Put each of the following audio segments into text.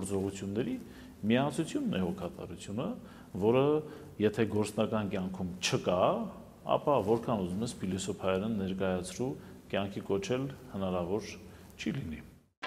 գործողությունների միացությունն է հոգատարությունը, որը եթե գործնական կյանքում չկա, ապա որքան ուզում ես փիլիսոփայերեն ներկայացրու կյանքի կոչել հնարավոր չի լինի։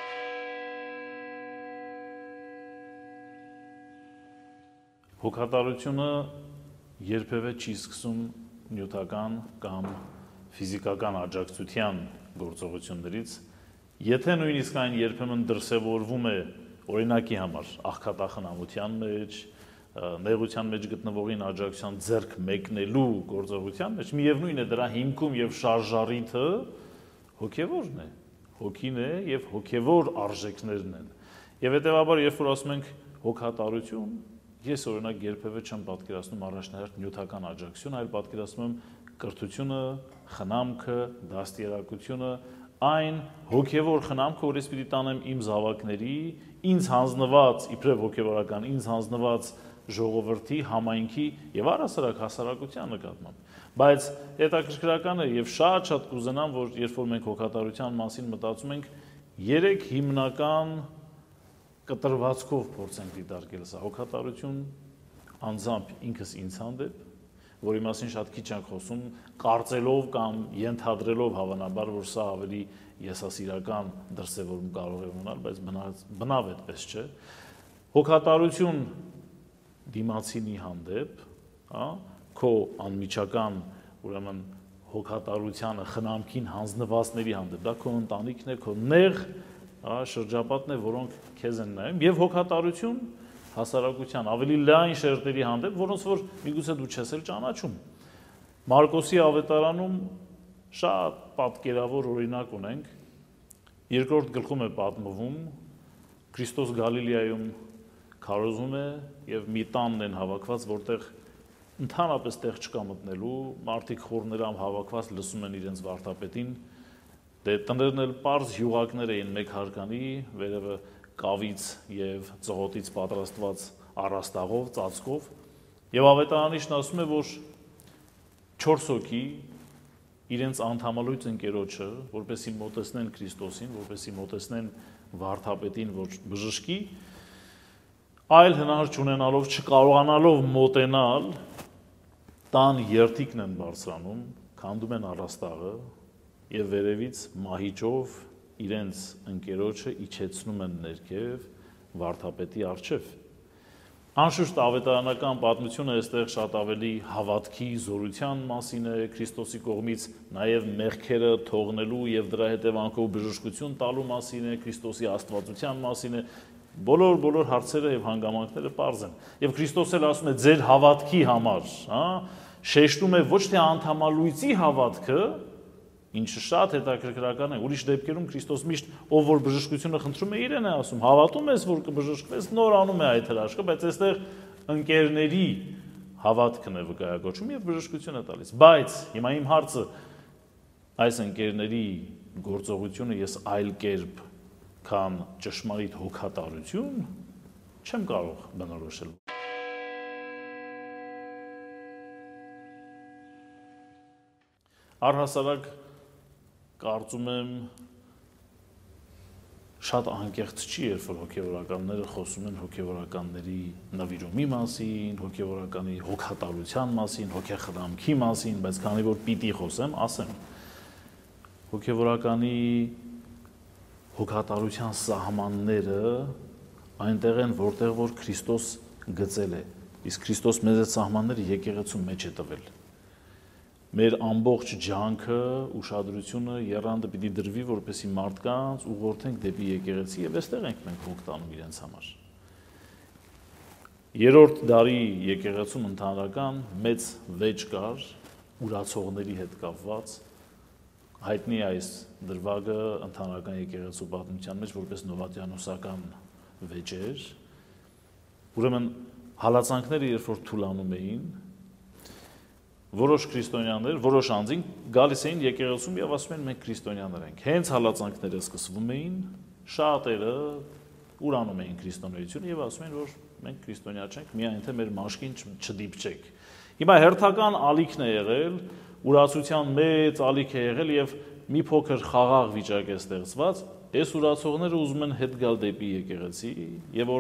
Հոգատարությունը երբևէ չի սկսում նյութական կամ ֆիզիկական աջակցության գործողություններից, եթե նույնիսկ այն երբեմն դրսևորվում է օրինակի համար աղքատախնամության մեջ, նեղության մեջ գտնվողին աջակցության ձեռք մեկնելու գործողության մեջ, միևնույն է դրա հիմքում եւ շարժառիթը հոգեվորն է, հոգին է եւ հոգեվոր արժեքներն են։ Եվ հետեւաբար, երբ որ ասում ենք հոգատարություն, ես օրինակ երբևէ չեմ պատկերացնում առաջնահերթ նյութական աջակցություն, այլ պատկերացնում եմ կրթությունը, խնամքը, դաստիարակությունը, այն հոգևոր խնամքը, որ ես պիտի տանեմ իմ զավակների, ինձ հանձնված, իբրև հոգևորական, ինձ հանձնված ժողովրդի, համայնքի եւ առհասարակ հասարակության նկատմամբ։ Բայց հետաքրքրական է եւ շատ կուզենամ, որ երբ որ մենք հոգատարության մասին մտածում ենք, 3 հիմնական կտրվածքով փորձենք դիտարկել սա։ Հոգատարություն անձամբ ինքս ինձ հանդեպ, որի մասին շատ քիչ ենք խոսում, կարծելով կամ ենթադրելով հավանաբար, որ սա ավելի եսասիրական դրսևորում կարող է ունենալ, բայց բնավ այդպես չէ։ Հոգատարություն դիմացինի հանդեպ, քո անմիջական, ուրեմն հոգատարությանը, խնամքին հանձնվածների հանդեպ, դա քո ընտանիքն է, քո նեղ շրջապատն է, որոնք քեզ են նայում, եւ հոգատարություն հասարակության ավելի լայն շերտերի հանդեպ, որոնց որ միգուցե դու չես էլ ճանաչում։ Մարկոսի ավետարանում շատ պատկերավոր օրինակ ունենք։ 2-րդ գլխում է պատմվում, Քրիստոս Գալիլեայում քարոզում է եւ մի տանն են հավաքված, որտեղ ընդհանրապես տեղ չկա մտնելու, մարդիկ խորներամ հավաքված լսում են իրենց վարդապետին, դե տներն էլ պարզ յուղակներ էին մեկ հարկանի, վերևը կավից եւ ծղոտից պատրաստված առաստաղով, ծածկով, եւ ավետարանիչն ասում է, որ 4 հոգի իրենց անդամալույց ընկերոջը, որպեսզի մոտեցնեն Քրիստոսին, որպեսզի մոտեցնեն վարդապետին, որ բժշկի, այլ հնար չունենալով, չկարողանալով մոտենալ, տան երթիկն են բարձրանում, քանդում են առաստաղը եւ վերևից մահիճով իրենց ընկերոջը իջեցնում են ներքև վարդապետի առջև։ Անշուշտ ավետարանական պատմությունը այստեղ շատ ավելի հավատքի, զորության մասին է, Քրիստոսի կողմից նաև մեղքերը թողնելու եւ դրա հետևանքով բժշկություն տալու մասին է, Քրիստոսի աստվածության մասին է, բոլոր հարցերը եւ հանգամանքները պարզ են։ Եվ Քրիստոս էլ ասում է ձեր հավատքի համար, շեշտում է ոչ թե անդամալույցի հավատքը, ինչը շատ հետաքրքրական է, ուրիշ դեպքերում Քրիստոս միշտ ով որ բժշկությունը խնդրում է իրեն է ասում, հավատում ես, որ կբժշկվես, նոր անում է այդ հրաշքը, բայց այստեղ ընկերների հավատքն է վկայակոչում եւ բժշկություն է տալիս։ Բայց հիմա իմ հարցը այս ընկերների գործողությունը ես այլ կերպ, քան ճշմարիտ հոգատարություն չեմ կարող բնորոշել։ Առհասարակ կարծում եմ շատ անկեղծ չի, երբ որ հոգևորականները խոսում են հոգևորականների նվիրումի մասին, հոգևորականի հոգատարության մասին, հոգեխնամքի մասին, բայց քանի որ պիտի խոսեմ, ասեմ։ Հոգևորականի հոգատարության սահմանները այնտեղ են, որտեղ որ Քրիստոս գծել է։ Իսկ Քրիստոս մեզ այդ սահմանները եկեղեցու մեջ է տվել։ Մեր ամբողջ ջանքը, ուշադրությունը, եռանդը պիտի դրվի, որպեսզի մարդկանց ուղղորդենք դեպի եկեղեցի եւ այստեղ ենք մենք հոգ տանում իրենց համար։ 3-րդ դարի եկեղեցում ընդհանրական մեծ վեճ կար ուրացողների հետ կապված, հայտնի այս դրվագը ընդհանրական եկեղեցու պատմության մեջ որպես նովատիանոսական վեճեր, ուրեմն հալածանքները երբ որ թուլանում էին, որոշ քրիստոնյաներ, որոշ անձին գալիս էին եկեղեցում եւ ասում են մենք քրիստոնյաներ ենք։ Հենց հալածանքները սկսվում էին, շատերը ուրանում էին քրիստոնեությունը եւ ասում են, որ մենք քրիստոնյա չենք, միայն թե մեր մաշկին չդիպչեք։ Հիմա հերթական ալիքն է եղել, ուրացության մեծ ալիք է եղել եւ մի փոքր խաղաղ վիճակ է ստեղծված, այս ուրացողները ուզում են հետ գալ դեպի եկեղեցի եւ